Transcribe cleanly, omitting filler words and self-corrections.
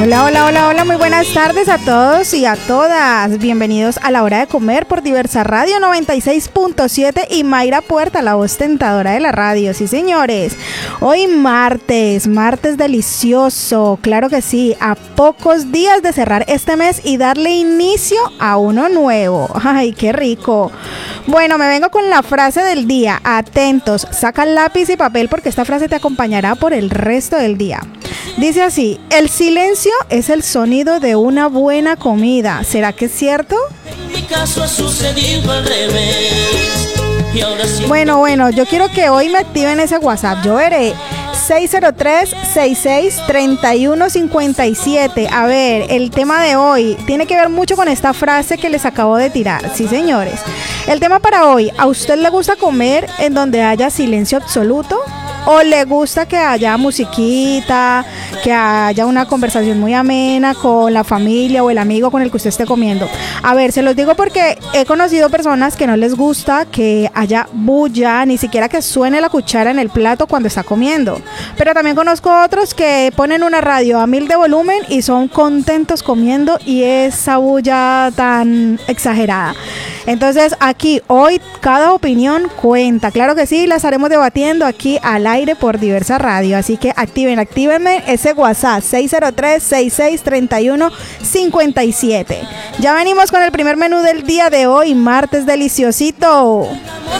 Hola, hola, hola, hola, muy buenas tardes a todos y a todas. Bienvenidos a La Hora de Comer por Diversa Radio 96.7 y Mayra Puerta, la voz tentadora de la radio. Sí, señores. Hoy martes delicioso, claro que sí, a pocos días de cerrar este mes y darle inicio a uno nuevo. Ay, qué rico. Bueno, me vengo con la frase del día. Atentos, saca lápiz y papel porque esta frase te acompañará por el resto del día. Dice así: el silencio es el sonido de una buena comida. ¿Será que es cierto? En mi caso ha sucedido al revés. Bueno, yo quiero que hoy me activen ese WhatsApp. Yo veré 603-66-3157. A ver, el tema de hoy tiene que ver mucho con esta frase que les acabo de tirar. Sí, señores. El tema para hoy: ¿a usted le gusta comer en donde haya silencio absoluto? ¿O le gusta que haya musiquita, que haya una conversación muy amena con la familia o el amigo con el que usted esté comiendo? A ver, se los digo porque he conocido personas que no les gusta que haya bulla, ni siquiera que suene la cuchara en el plato cuando está comiendo. Pero también conozco otros que ponen una radio a 1000 de volumen y son contentos comiendo y esa bulla tan exagerada. Entonces aquí hoy cada opinión cuenta, claro que sí, la estaremos debatiendo aquí al aire por Diversa Radio, así que actívenme ese WhatsApp 603-66-3157. Ya venimos con el primer menú del día de hoy, martes deliciosito.